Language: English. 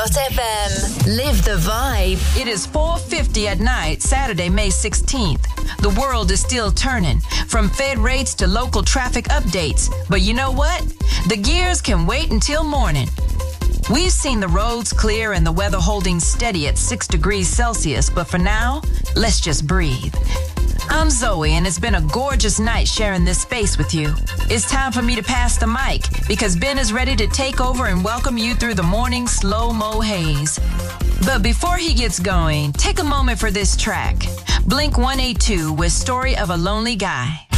BFM.fm. Live the vibe. It is 4:50 at night, Saturday, May 16th. The world is still turning, from Fed rates to local traffic updates. But you know what? The gears can wait until morning. We've seen the roads clear and the weather holding steady at 6 degrees Celsius, but for now, let's just breathe. I'm Zoe, and it's been a gorgeous night sharing this space with you. It's time for me to pass the mic, because Ben is ready to take over and welcome you through the morning slow-mo haze. But before he gets going, take a moment for this track. Blink-182 with Story of a Lonely Guy.